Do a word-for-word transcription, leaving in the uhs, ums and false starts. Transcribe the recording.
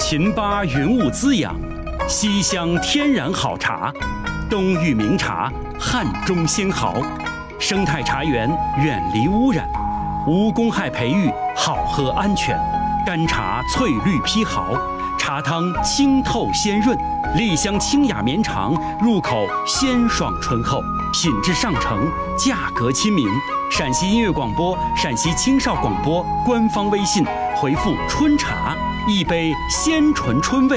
秦巴云雾滋养，西乡天然好茶，东域名茶，汉中鲜毫。生态茶园远离污染，无公害培育，好喝安全。干茶翠绿披毫，茶汤清透鲜润，栗香清雅绵长，入口鲜爽醇厚，品质上乘，价格亲民。陕西音乐广播、陕西青少广播官方微信回复“春茶”，一杯鲜醇春味